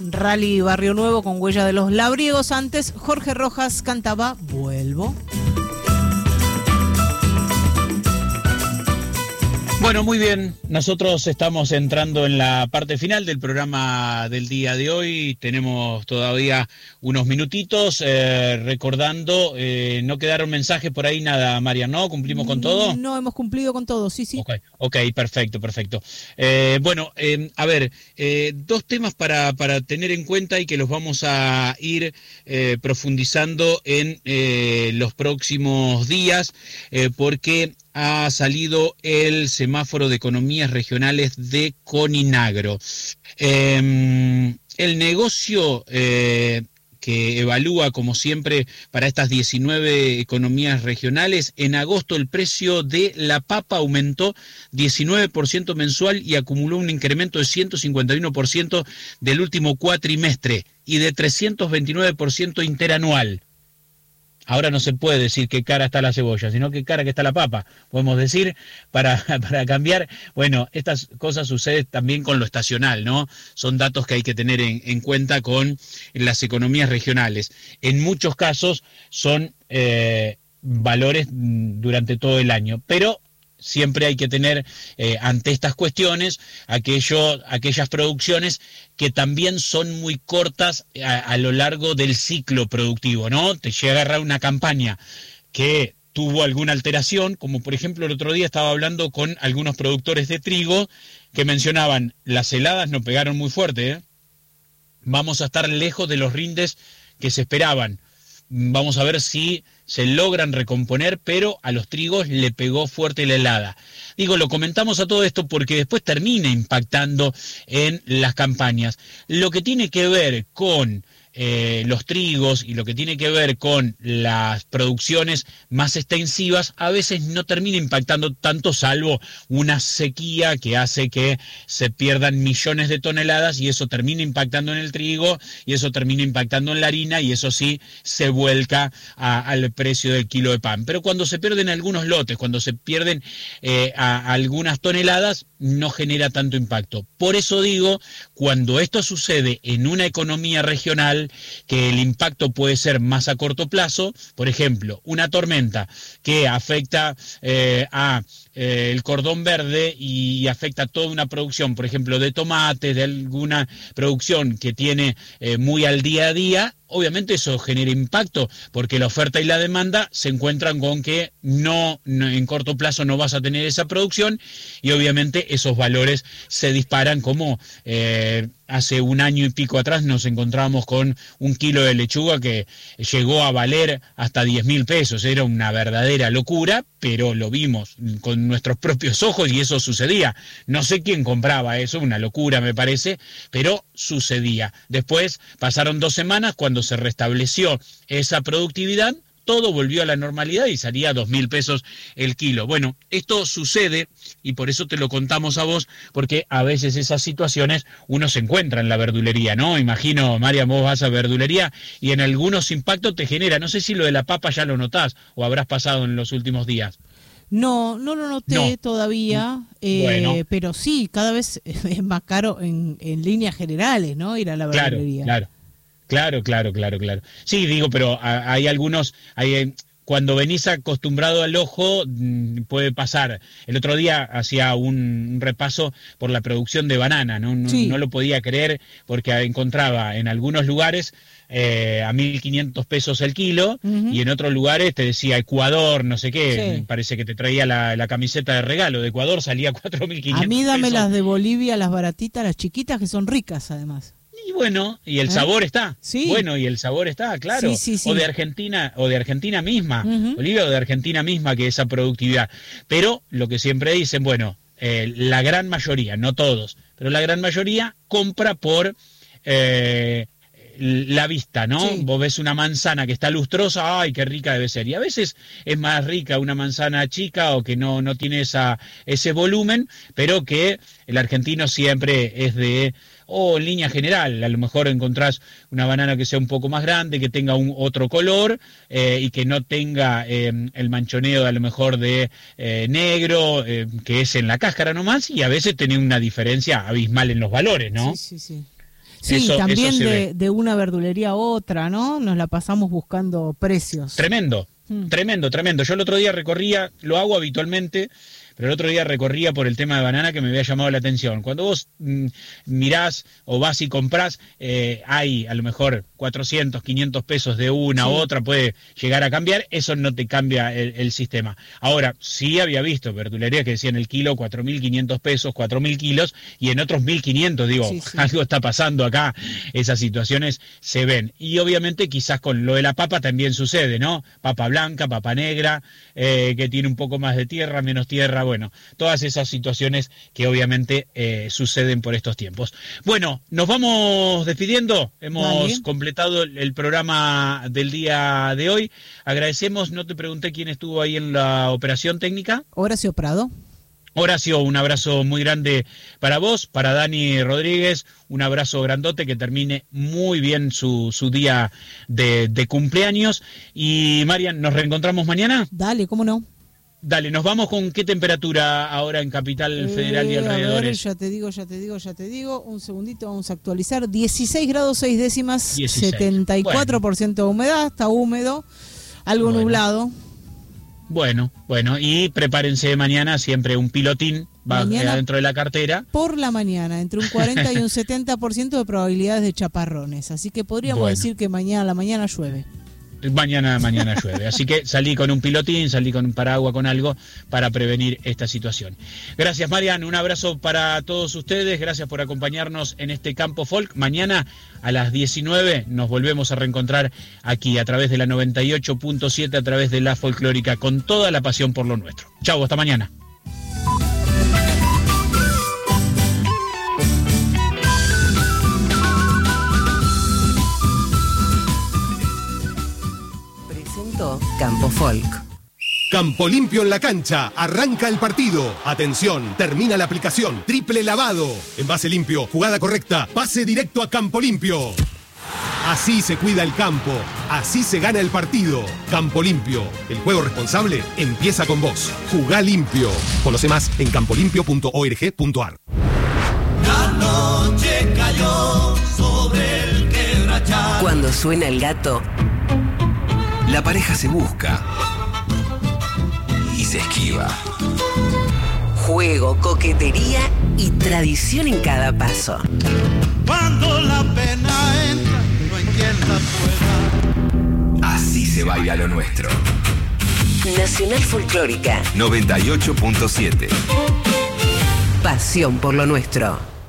Rally Barrio Nuevo con Huella de los Labriegos. Antes, Jorge Rojas cantaba Vuelvo. Bueno, muy bien. Nosotros estamos entrando en la parte final del programa del día de hoy. Tenemos todavía unos minutitos recordando. No quedaron mensajes por ahí, nada, Marian, ¿no? ¿Cumplimos con todo? No, hemos cumplido con todo, sí. Ok, perfecto. Bueno, a ver, dos temas para tener en cuenta y que los vamos a ir profundizando en los próximos días, porque ha salido el semáforo de economías regionales de Coninagro. El negocio que evalúa, como siempre, para estas 19 economías regionales, en agosto el precio de la papa aumentó 19% mensual y acumuló un incremento de 151% del último cuatrimestre y de 329% interanual. Ahora no se puede decir qué cara está la cebolla, sino qué cara que está la papa. Podemos decir, para cambiar, bueno, estas cosas suceden también con lo estacional, ¿no? Son datos que hay que tener en cuenta con las economías regionales. En muchos casos son valores durante todo el año, pero siempre hay que tener ante estas cuestiones aquellas producciones que también son muy cortas a lo largo del ciclo productivo, ¿no? Te llega a agarrar una campaña que tuvo alguna alteración, como por ejemplo el otro día estaba hablando con algunos productores de trigo que mencionaban, las heladas no pegaron muy fuerte, vamos a estar lejos de los rindes que se esperaban. Vamos a ver si se logran recomponer, pero a los trigos le pegó fuerte la helada. Digo, lo comentamos a todo esto porque después termina impactando en las campañas. Lo que tiene que ver con los trigos y lo que tiene que ver con las producciones más extensivas a veces no termina impactando tanto, salvo una sequía que hace que se pierdan millones de toneladas y eso termina impactando en el trigo y eso termina impactando en la harina y eso sí se vuelca al precio del kilo de pan. Pero cuando se pierden algunos lotes, cuando se pierden algunas toneladas, no genera tanto impacto. Por eso digo, cuando esto sucede en una economía regional, que el impacto puede ser más a corto plazo, por ejemplo, una tormenta que afecta el cordón verde y afecta toda una producción, por ejemplo, de tomates, de alguna producción que tiene muy al día a día, obviamente eso genera impacto, porque la oferta y la demanda se encuentran con que no en corto plazo no vas a tener esa producción y obviamente esos valores se disparan, como hace un año y pico atrás nos encontrábamos con un kilo de lechuga que llegó a valer hasta 10.000 pesos, era una verdadera locura, pero lo vimos con nuestros propios ojos y eso sucedía. No sé quién compraba eso, una locura me parece, pero sucedía. Después pasaron 2 semanas cuando se restableció esa productividad, todo volvió a la normalidad y salía 2.000 pesos el kilo. Bueno, esto sucede y por eso te lo contamos a vos, porque a veces esas situaciones uno se encuentra en la verdulería, ¿no? Imagino, María, vos vas a verdulería y en algunos impactos te genera. No sé si lo de la papa ya lo notás o habrás pasado en los últimos días. No lo noté todavía, bueno. Pero sí, cada vez es más caro en líneas generales, ¿no? Ir a la verdulería. Claro. Sí, digo, pero hay algunos, cuando venís acostumbrado al ojo, puede pasar. El otro día hacía un repaso por la producción de banana, no lo podía creer porque encontraba en algunos lugares a 1.500 pesos el kilo, y en otros lugares te decía Ecuador, no sé qué, parece que te traía la camiseta de regalo de Ecuador, salía 4.500 pesos. A mí dame las de Bolivia, las baratitas, las chiquitas, que son ricas además. Y bueno, y el sabor está. Sí. Bueno, y el sabor está, claro. Sí. O de Argentina misma, Bolivia o de Argentina misma, que esa productividad. Pero lo que siempre dicen, bueno, la gran mayoría, no todos, pero la gran mayoría compra por la vista, ¿no? Sí. Vos ves una manzana que está lustrosa, ¡ay, qué rica debe ser! Y a veces es más rica una manzana chica o que no tiene ese volumen, pero que el argentino siempre es de... O en línea general, a lo mejor encontrás una banana que sea un poco más grande, que tenga otro color y que no tenga el manchoneo a lo mejor de negro, que es en la cáscara nomás, y a veces tiene una diferencia abismal en los valores, ¿no? Sí. Sí, eso también se ve. de una verdulería a otra, ¿no? Nos la pasamos buscando precios. Tremendo, tremendo. Yo el otro día recorría, lo hago habitualmente, pero el otro día recorría por el tema de banana que me había llamado la atención. Cuando vos mirás o vas y comprás, hay a lo mejor 400, 500 pesos de una u otra, puede llegar a cambiar, eso no te cambia el sistema. Ahora, sí había visto verdulerías que decían el kilo 4.500 pesos, 4.000 kilos, y en otros 1.500, digo, algo está pasando acá, esas situaciones se ven. Y obviamente quizás con lo de la papa también sucede, ¿no? Papa blanca, papa negra, que tiene un poco más de tierra, menos tierra, bueno, todas esas situaciones que obviamente suceden por estos tiempos. Bueno, nos vamos despidiendo, hemos completado el programa del día de hoy. Agradecemos, no te pregunté quién estuvo ahí en la operación técnica. Horacio Prado. Horacio, un abrazo muy grande para vos, para Dani Rodríguez, un abrazo grandote, que termine muy bien su día de cumpleaños. Y Marian, ¿nos reencontramos mañana? Dale, ¿cómo no? Dale, nos vamos con qué temperatura ahora en Capital Federal y alrededores. Ya te digo. Un segundito, vamos a actualizar. 16 grados 6 décimas, 16. 74% de humedad, está húmedo, algo nublado. Bueno, y prepárense mañana siempre un pilotín dentro de la cartera. Por la mañana, entre un 40 y un 70% de probabilidades de chaparrones. Así que podríamos decir que mañana a la mañana llueve. Mañana llueve, así que salí con un pilotín, salí con un paraguas, con algo para prevenir esta situación. Gracias, Marian, un abrazo para todos ustedes, gracias por acompañarnos en este Campo Folk. Mañana a las 19 nos volvemos a reencontrar aquí a través de la 98.7, a través de La Folclórica, con toda la pasión por lo nuestro. Chau, hasta mañana. Campo Folk. Campo limpio en la cancha, arranca el partido. Atención, termina la aplicación, triple lavado. Envase limpio, jugada correcta, pase directo a Campo Limpio. Así se cuida el campo, así se gana el partido. Campo Limpio, el juego responsable empieza con vos. Jugá limpio. Conoce más en campolimpio.org.ar. La noche cayó sobre el quebrachal. Cuando suena el gato, la pareja se busca y se esquiva. Juego, coquetería y tradición en cada paso. Cuando la pena entra, no hay quien la pueda. Así se baila lo nuestro. Nacional Folclórica 98.7. Pasión por lo nuestro.